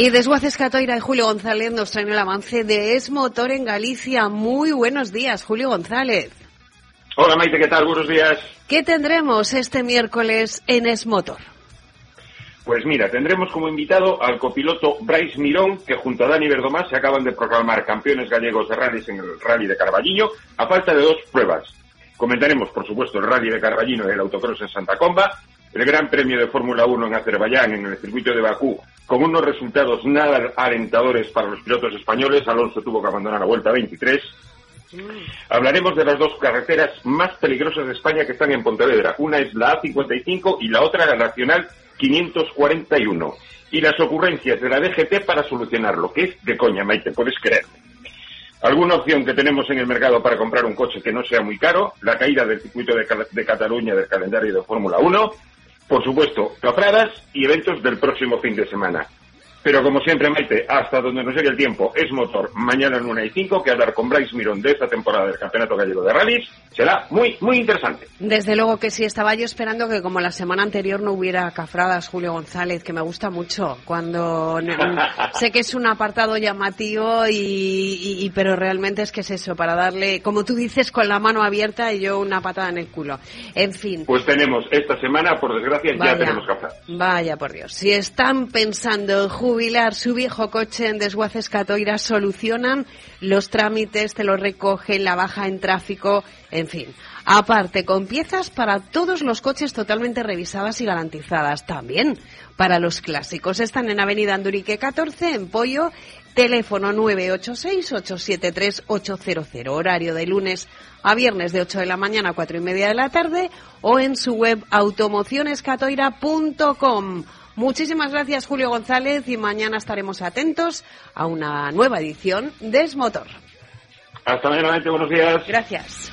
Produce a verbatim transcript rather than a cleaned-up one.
Y Desguaces Catoira y Julio González nos traen el avance de Esmotor en Galicia. Muy buenos días, Julio González. Hola Maite, ¿qué tal? Buenos días. ¿Qué tendremos este miércoles en Esmotor? Pues mira, tendremos como invitado al copiloto Brais Mirón, que junto a Dani Verdomás se acaban de proclamar campeones gallegos de rallies en el Rally de Carballiño, a falta de dos pruebas. Comentaremos, por supuesto, el Rally de Carballiño y el autocross en Santa Comba, el Gran Premio de Fórmula uno en Azerbaiyán, en el circuito de Bakú, con unos resultados nada alentadores para los pilotos españoles. Alonso tuvo que abandonar la vuelta veintitrés. Hablaremos de las dos carreteras más peligrosas de España que están en Pontevedra. Una es la A cincuenta y cinco y la otra la Nacional quinientos cuarenta y uno. Y las ocurrencias de la D G T para solucionarlo, que es de coña, Maite, puedes creerme. Alguna opción que tenemos en el mercado para comprar un coche que no sea muy caro, la caída del circuito de, Cal- de Cataluña del calendario de Fórmula uno, por supuesto, cafradas y eventos del próximo fin de semana. Pero como siempre, Maite, hasta donde nos llegue el tiempo, Esmotor, mañana en una y cinco, que hablar con Brais Mirón de esta temporada del Campeonato Gallego de Rallys será muy, muy interesante. Desde luego que sí, estaba yo esperando que como la semana anterior no hubiera cafradas, Julio González, que me gusta mucho, cuando sé que es un apartado llamativo, y, y, y pero realmente es que es eso, para darle, como tú dices, con la mano abierta y yo una patada en el culo. En fin. Pues tenemos esta semana, por desgracia, vaya, ya tenemos cafradas. Vaya por Dios. Si están pensando en jubilar su viejo coche en Desguaces Catoira, solucionan los trámites, te los recogen, la baja en tráfico, en fin. Aparte, con piezas para todos los coches totalmente revisadas y garantizadas. También para los clásicos. Están en Avenida Andurique catorce, en Pollo, teléfono nueve ocho seis, ocho siete tres, ocho cero cero. Horario de lunes a viernes de ocho de la mañana a cuatro y media de la tarde, o en su web automociones catoira punto com. Muchísimas gracias, Julio González, y mañana estaremos atentos a una nueva edición de Esmotor. Hasta mañana, buenos días. Gracias.